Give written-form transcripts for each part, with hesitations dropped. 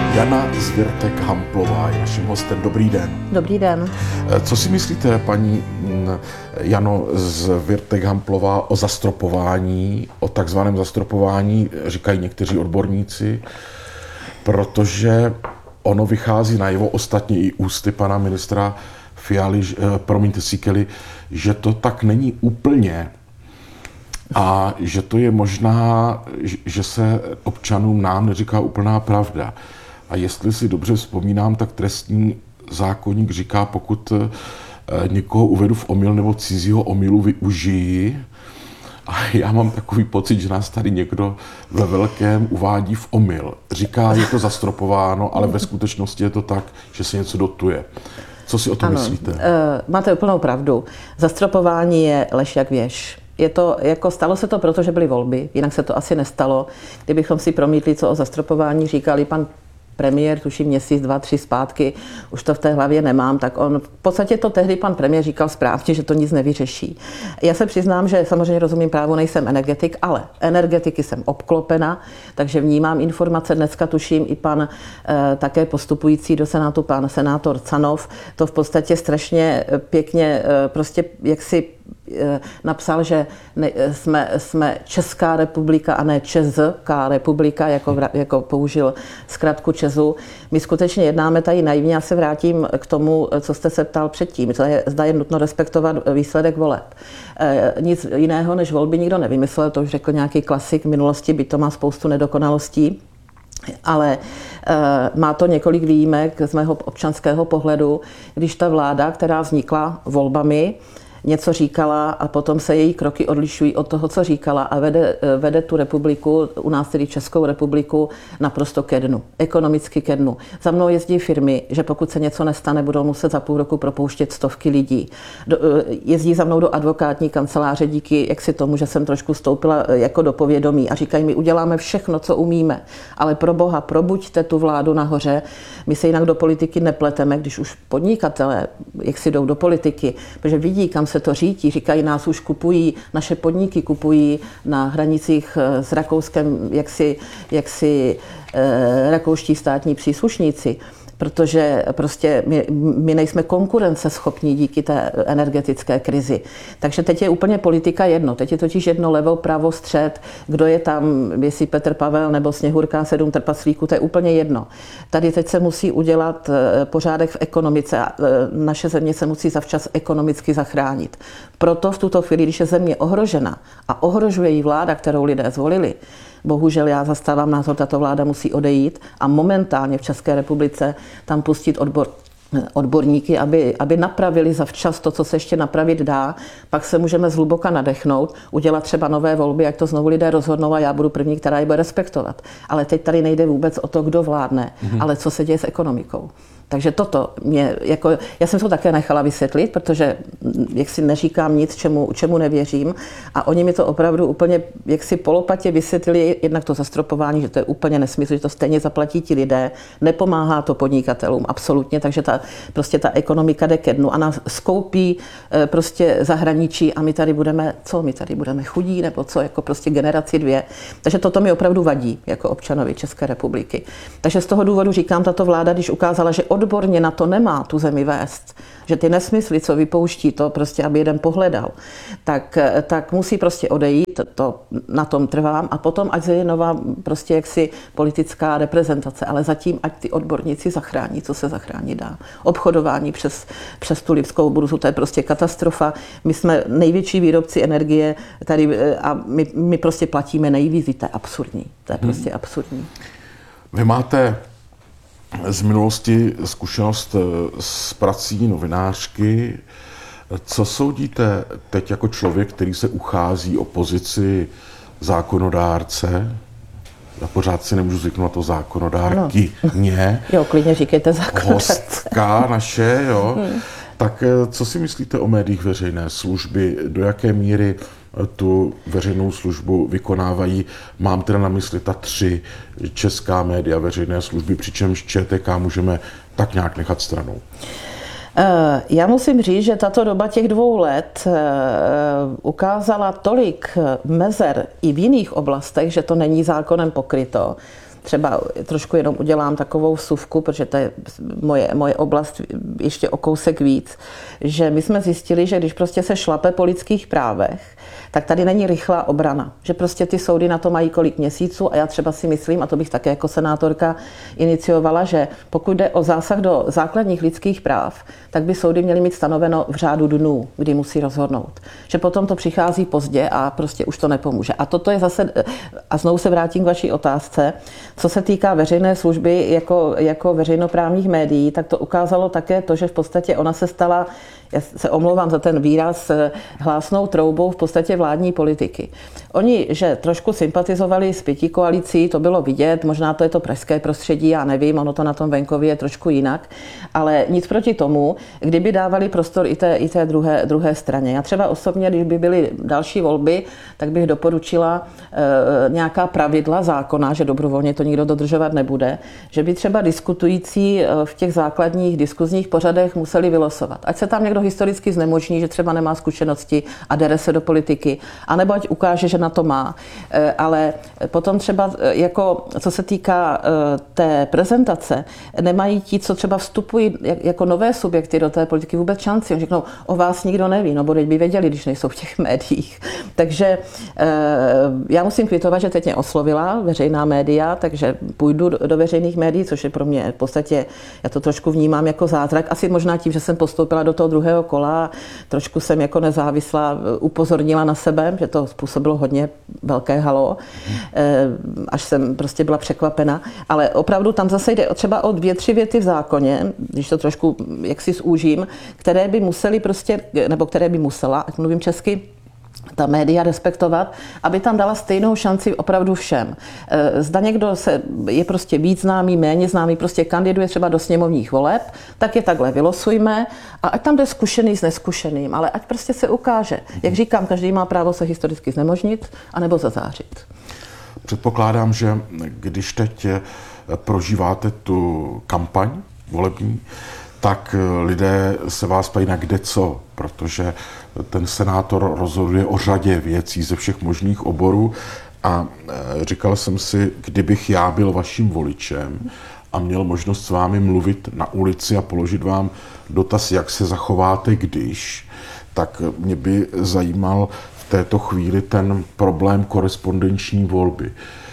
Jana Zwirtek-Hamplová je naším hostem. Dobrý den. Dobrý den. Co si myslíte, paní Jano Zwirtek-Hamplová, o zastropování, o takzvaném zastropování, říkají někteří odborníci, protože ono vychází najevo, ostatně i ústy pana ministra Fialy, Síkely, že to tak není úplně a že to je možná, že se občanům nám neříká úplná pravda. A jestli si dobře vzpomínám, tak trestní zákoník říká, pokud někoho uvedu v omyl nebo cizího omylu využijí. A já mám takový pocit, že nás tady někdo ve velkém uvádí v omyl. Říká, je to zastropováno, ale ve skutečnosti je to tak, že se něco dotuje. Co si o tom myslíte? Máte úplnou pravdu. Zastropování je lež jak věž. Stalo se to proto, že byly volby, jinak se to asi nestalo. Kdybychom si promítli, co o zastropování říkali pan premiér, tuším měsíc, 2, 3 zpátky, už to v té hlavě nemám, tak on v podstatě to tehdy pan premiér říkal správně, že to nic nevyřeší. Já se přiznám, že samozřejmě rozumím právu, nejsem energetik, ale energetiky jsem obklopena, takže vnímám informace. Dneska tuším i pan také postupující do Senátu, pan senátor Canov, to v podstatě strašně pěkně prostě jaksi napsal, že jsme Česká republika a ne Česká republika, jako použil zkratku Česu. My skutečně jednáme tady naivně. Já se vrátím k tomu, co jste se ptal předtím. Zda je nutno respektovat výsledek voleb. Nic jiného než volby nikdo nevymyslel, to už řekl nějaký klasik v minulosti, byť to má spoustu nedokonalostí. Ale má to několik výjimek z mého občanského pohledu, když ta vláda, která vznikla volbami, něco říkala a potom se její kroky odlišují od toho, co říkala a vede tu republiku, u nás tedy Českou republiku, naprosto ke dnu, ekonomicky ke dnu. Za mnou jezdí firmy, že pokud se něco nestane, budou muset za půl roku propouštět stovky lidí. Jezdí za mnou do advokátní kanceláře díky jaksi tomu, že jsem trošku stoupila jako do povědomí a říkají mi, uděláme všechno, co umíme, ale pro Boha, probuďte tu vládu nahoře, my se jinak do politiky nepleteme, když už podnikatelé jak si jdou do politiky, protože vidí, kam se to řítí, říkají, nás už kupují, naše podniky kupují na hranicích s Rakouskem, jaksi rakouští státní příslušníci, protože prostě my nejsme konkurenceschopní díky té energetické krizi. Takže teď je úplně politika jedno. Teď je totiž jedno levo, pravo, střed, kdo je tam, jestli Petr Pavel nebo Sněhurka 7 trpaslíků, to je úplně jedno. Tady teď se musí udělat pořádek v ekonomice a naše země se musí zavčas ekonomicky zachránit. Proto v tuto chvíli, když je země ohrožena a ohrožuje jí vláda, kterou lidé zvolili, bohužel já zastávám názor, tato vláda musí odejít a momentálně v České republice tam pustit odborníky, aby napravili zavčas to, co se ještě napravit dá. Pak se můžeme zhluboka nadechnout, udělat třeba nové volby, jak to znovu lidé rozhodnou a já budu první, která je bude respektovat. Ale teď tady nejde vůbec o to, kdo vládne, ale co se děje s ekonomikou. Takže toto mě, já jsem to také nechala vysvětlit, protože jaksi neříkám nic, čemu nevěřím a oni mi to opravdu úplně jaksi polopatě vysvětlili, jednak to zastropování, že to je úplně nesmysl, že to stejně zaplatí ti lidé, nepomáhá to podnikatelům absolutně, takže ta ekonomika jde ke dnu a nás skoupí prostě zahraničí a my tady budeme chudí nebo co, jako prostě generaci 2. Takže toto mi opravdu vadí jako občanovi České republiky. Takže z toho důvodu říkám, tato vláda, když ukázala, že odborně na to nemá tu zemi vést, že ty nesmysly, co vypouští, to prostě, aby jeden pohledal, tak musí prostě odejít, to na tom trvám a potom, ať je nová prostě jaksi politická reprezentace, ale zatím, ať ty odborníci zachrání, co se zachránit dá. Obchodování přes tu Lipskou burzu, to je prostě katastrofa. My jsme největší výrobci energie tady a my prostě platíme nejvíc, to je absurdní, to je prostě absurdní. Vy máte z minulosti zkušenost s prací novinářky. Co soudíte teď jako člověk, který se uchází o pozici zákonodárce? Já pořád si nemůžu zvyknout na to zákonodárky. Jo, klidně říkejte zákonodárce. Hostka naše, jo. Tak co si myslíte o médiích veřejné služby? Do jaké míry tu veřejnou službu vykonávají? Mám teda na mysli ta 3 česká média veřejné služby, přičemž ČTK můžeme tak nějak nechat stranou. Já musím říct, že tato doba těch 2 let ukázala tolik mezer i v jiných oblastech, že to není zákonem pokryto. třeba trošku jenom udělám takovou vsuvku, protože to je moje oblast ještě o kousek víc, že my jsme zjistili, že když prostě se šlape po lidských právech, tak tady není rychlá obrana. Že prostě ty soudy na to mají kolik měsíců a já třeba si myslím, a to bych také jako senátorka iniciovala, že pokud jde o zásah do základních lidských práv, tak by soudy měly mít stanoveno v řádu dnů, kdy musí rozhodnout. Že potom to přichází pozdě a prostě už to nepomůže. A toto je zase, a znovu se vrátím k vaší otázce, co se týká veřejné služby jako veřejnoprávních médií, tak to ukázalo také to, že v podstatě ona se stala, já se omlouvám za ten výraz, hlásnou troubou v podstatě vládní politiky. Oni, že trošku sympatizovali s pětikoalicí, to bylo vidět, možná to je to pražské prostředí, já nevím, ono to na tom venkově je trošku jinak, ale nic proti tomu, kdyby dávali prostor i té druhé straně. Já třeba osobně, když by byly další volby, tak bych doporučila nějaká pravidla zákona, že dobrovolně to nikdo dodržovat nebude, že by třeba diskutující v těch základních diskuzních pořadech museli vylosovat. Ať se tam někdo historicky znemožní, že třeba nemá zkušenosti a dere se do politiky, anebo ať ukáže, že na to má. Ale potom třeba, jako, co se týká té prezentace, nemají ti, co třeba vstupují jako nové subjekty do té politiky, vůbec šanci. Oni řeknou, o vás nikdo neví, no bo teď by věděli, když nejsou v těch médiích. Takže já musím kvitovat, že teď mě oslovila veřejná média, takže půjdu do veřejných médií, což je pro mě v podstatě, já to trošku vnímám jako zázrak. Asi možná tím, že jsem postoupila do toho druhého kola, trošku jsem jako nezávislá upozornila na sebe, že to způsobilo hodně velké halo, až jsem prostě byla překvapena. Ale opravdu tam zase jde třeba o 2-3 věty v zákoně, když to trošku jaksi zúžím, které by museli prostě, nebo které by musela, ať mluvím česky, ta média respektovat, aby tam dala stejnou šanci opravdu všem. Zda někdo je prostě víc známý, méně známý, prostě kandiduje třeba do sněmovních voleb, tak je takhle vylosujme a ať tam jde zkušený s neskušeným, ale ať prostě se ukáže. Jak říkám, každý má právo se historicky znemožnit anebo zazářit. Předpokládám, že když teď prožíváte tu kampaň volební, tak lidé se vás ptají na kde co, protože ten senátor rozhoduje o řadě věcí ze všech možných oborů a říkal jsem si, kdybych já byl vaším voličem a měl možnost s vámi mluvit na ulici a položit vám dotaz, jak se zachováte, když, tak mě by zajímal v této chvíli ten problém korespondenční volby.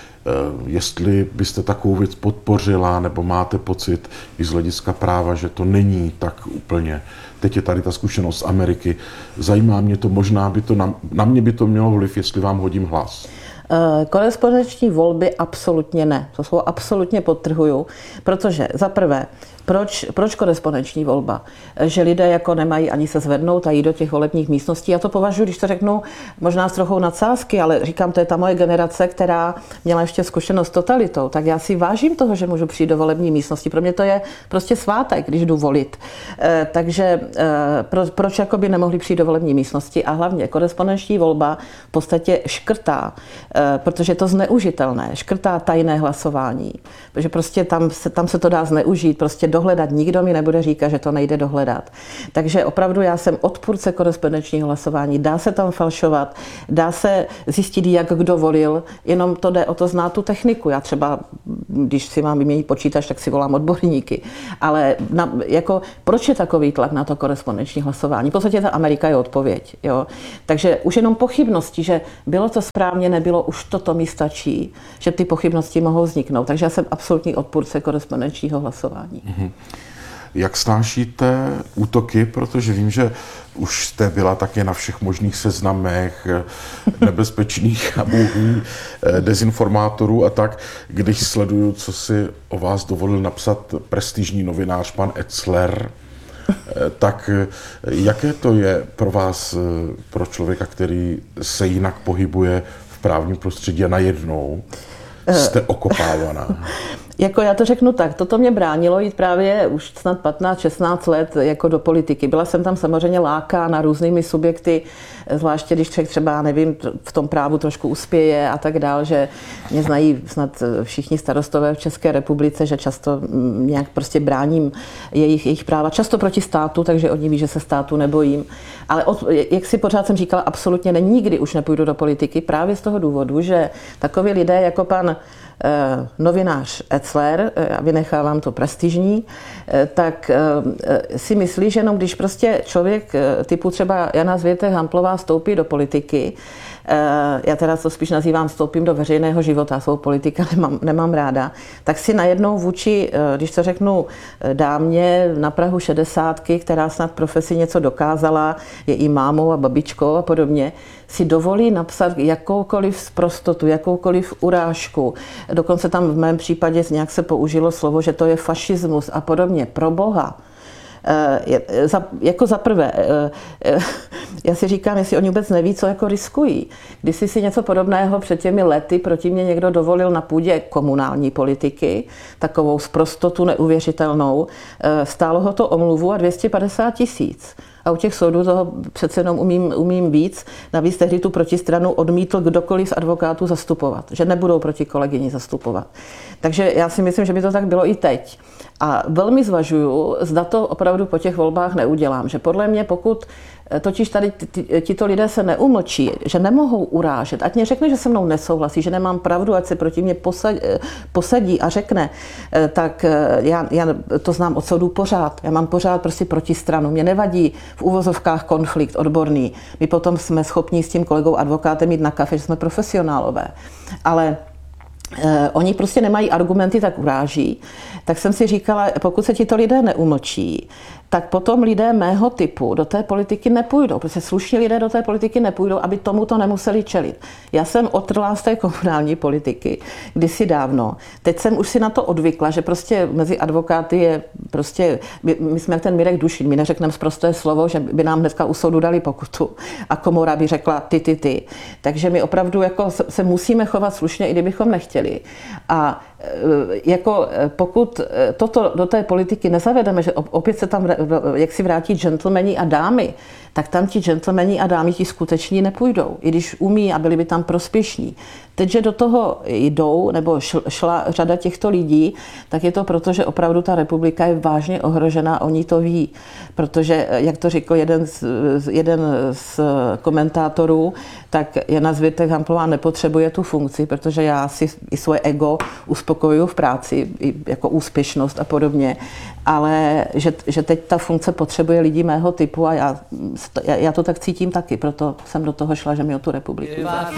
Jestli byste takovou věc podpořila, nebo máte pocit i z hlediska práva, že to není tak úplně. Teď je tady ta zkušenost z Ameriky. Zajímá mě to, možná by to na mě by to mělo vliv, jestli vám hodím hlas. Korespondenční volby absolutně ne. To slovo absolutně podtrhuju, protože za prvé, proč korespondenční volba? Že lidé jako nemají ani se zvednout a jít do těch volebních místností. Já to považuji, když to řeknu, možná s trochou nadsázky, ale říkám, to je ta moje generace, která měla ještě zkušenost s totalitou, tak já si vážím toho, že můžu přijít do volební místnosti. Pro mě to je prostě svátek, když jdu volit. Takže proč jako by nemohli přijít do volební místnosti? A hlavně korespondenční volba v podstatě škrtá, protože je to zneužitelné, škrtá tajné hlasování, protože prostě tam se to dá zneužít, prostě dohledat. Nikdo mi nebude říkat, že to nejde dohledat. Takže opravdu já jsem odpůrce korespondenčního hlasování. Dá se tam falšovat, dá se zjistit, jak kdo volil, jenom to jde o to znát tu techniku. Já třeba, když si mám vyměnit počítač, tak si volám odborníky. Ale proč je takový tlak na to korespondenční hlasování? V podstatě ta Amerika je odpověď. Jo? Takže už jenom pochybnosti, že bylo to správně, nebylo, už toto mi stačí, že ty pochybnosti mohou vzniknout. Takže já jsem absolutní odpůrce korespondenčního hlasování. Jak snášíte útoky, protože vím, že už jste byla také na všech možných seznamech nebezpečných a bohů, dezinformátorů a tak, když sleduju, co si o vás dovolil napsat prestižní novinář pan Etzler, tak jaké to je pro vás, pro člověka, který se jinak pohybuje v právním prostředí a najednou jste okopávaná? Jako já to řeknu tak, toto mě bránilo jít právě už snad 15-16 let jako do politiky. Byla jsem tam samozřejmě lákána různými subjekty, zvláště když člověk třeba, nevím, v tom právu trošku uspěje a tak dál, že mě znají snad všichni starostové v České republice, že často nějak prostě bráním jejich práva, často proti státu, takže oni ví, že se státu nebojím. Ale jak si pořád jsem říkala, absolutně nikdy už nepůjdu do politiky právě z toho důvodu, že takoví lidé jako pan novinář Etzler, já vynechávám to prestižní, tak si myslí, že jenom když prostě člověk typu třeba Jana Zvětek-Hamplová vstoupí do politiky, já teda to spíš nazývám vstoupím do veřejného života, svou politika nemám ráda, tak si najednou vůči, když to řeknu, dámě na prahu 60, která snad profesi něco dokázala, je i mámou a babičkou a podobně, si dovolí napsat jakoukoliv zprostotu, jakoukoliv urážku. Dokonce tam v mém případě nějak se použilo slovo, že to je fašismus a podobně. Pro Boha. Jako za prvé, já si říkám, jestli oni vůbec neví, co jako riskují. Když si něco podobného před těmi lety proti mě někdo dovolil na půdě komunální politiky, takovou zprostotu neuvěřitelnou, stálo ho to omluvu a 250 000. A u těch soudů toho přece jenom umím víc. Navíc tehdy tu protistranu odmítl kdokoliv z advokátů zastupovat, že nebudou proti kolegyni zastupovat. Takže já si myslím, že by to tak bylo i teď. A velmi zvažuju, zda to opravdu po těch volbách neudělám. Že podle mě, pokud totiž tady tito lidé se neumlčí, že nemohou urážet, ať mě řekne, že se mnou nesouhlasí, že nemám pravdu, ať se proti mě posadí a řekne, tak já to znám od soudů pořád. Já mám pořád prostě protistranu. Mě nevadí v uvozovkách konflikt odborný. My potom jsme schopni s tím kolegou advokátem jít na kafe, že jsme profesionálové. Ale oni prostě nemají argumenty, tak uráží. Tak jsem si říkala, pokud se tito lidé neumlčí, tak potom lidé mého typu do té politiky nepůjdou. Protože slušní lidé do té politiky nepůjdou, aby tomuto nemuseli čelit. Já jsem otrlá z té komunální politiky kdysi dávno. Teď jsem už si na to odvykla, že prostě mezi advokáty je prostě, my jsme jak ten Mirek Dušin, my neřekneme sprosté slovo, že by nám hnedka u soudu dali pokutu a komora by řekla ty. Takže my opravdu jako se musíme chovat slušně, i kdybychom nechtěli. A jako pokud toto do té politiky nezavedeme, že opět se tam jak si vrátí gentlemani a dámy, tak tam ti gentlemani a dámy ti skuteční nepůjdou, i když umí a byli by tam prospěšní. Teď, že do toho jdou, nebo šla řada těchto lidí, tak je to proto, že opravdu ta republika je vážně ohrožená, oni to ví. Protože, jak to řekl jeden z komentátorů, tak Jana Zvětek-Hamplová nepotřebuje tu funkci, protože já si i svoje ego uspokojuju v práci, jako úspěšnost a podobně, ale že teď ta funkce potřebuje lidi mého typu a já to tak cítím taky, proto jsem do toho šla, že mi o tu republiku.